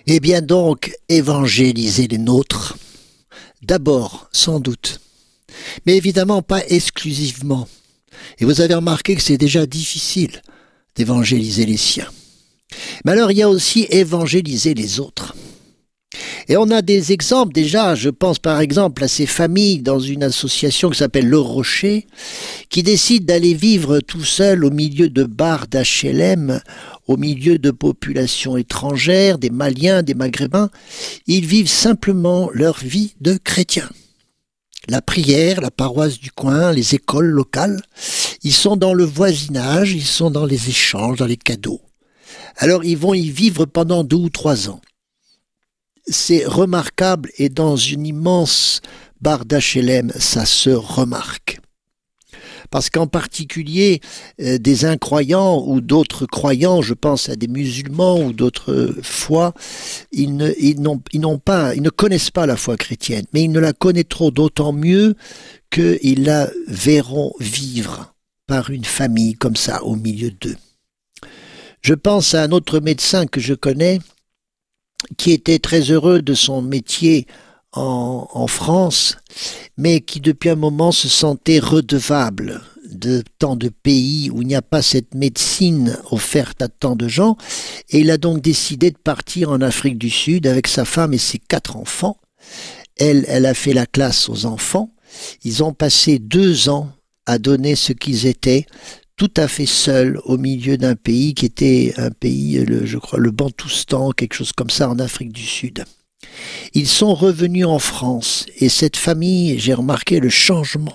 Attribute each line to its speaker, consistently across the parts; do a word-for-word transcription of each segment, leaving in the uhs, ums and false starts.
Speaker 1: Eh bien donc, évangéliser les nôtres, d'abord, sans doute, mais évidemment pas exclusivement. Et vous avez remarqué que c'est déjà difficile d'évangéliser les siens. Mais alors il y a aussi évangéliser les autres. Et on a des exemples déjà, je pense par exemple à ces familles dans une association qui s'appelle Le Rocher, qui décident d'aller vivre tout seuls au milieu de bars d'H L M, au milieu de populations étrangères, des Maliens, des Maghrébins. Ils vivent simplement leur vie de chrétiens. La prière, la paroisse du coin, les écoles locales, ils sont dans le voisinage, ils sont dans les échanges, dans les cadeaux. Alors ils vont y vivre pendant deux ou trois ans. C'est remarquable et dans une immense barre d'H L M, ça se remarque. Parce qu'en particulier, euh, des incroyants ou d'autres croyants, je pense à des musulmans ou d'autres foi, ils ne, ils n'ont, ils n'ont pas, ils ne connaissent pas la foi chrétienne, mais ils ne la connaîtront d'autant mieux qu'ils la verront vivre par une famille comme ça au milieu d'eux. Je pense à un autre médecin que je connais, qui était très heureux de son métier en, en France, mais qui depuis un moment se sentait redevable de tant de pays où il n'y a pas cette médecine offerte à tant de gens, et il a donc décidé de partir en Afrique du Sud avec sa femme et ses quatre enfants. Elle, elle a fait la classe aux enfants. Ils ont passé deux ans à donner ce qu'ils étaient, tout à fait seul au milieu d'un pays qui était un pays, le, je crois, le Bantoustan, quelque chose comme ça en Afrique du Sud. Ils sont revenus en France et cette famille, j'ai remarqué le changement.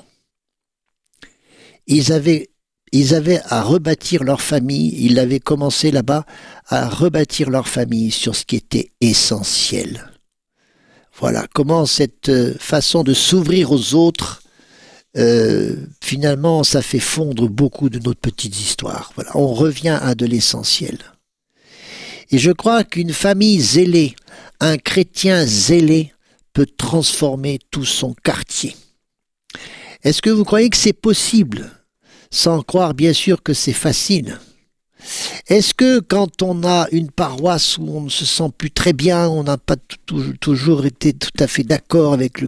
Speaker 1: Ils avaient, ils avaient à rebâtir leur famille, ils avaient commencé là-bas à rebâtir leur famille sur ce qui était essentiel. Voilà comment cette façon de s'ouvrir aux autres, Euh, finalement, ça fait fondre beaucoup de nos petites histoires. Voilà, on revient à de l'essentiel. Et je crois qu'une famille zélée, un chrétien zélé, peut transformer tout son quartier. Est-ce que vous croyez que c'est possible, sans croire bien sûr que c'est facile? Est-ce que quand on a une paroisse où on ne se sent plus très bien, on n'a pas toujours été tout à fait d'accord avec le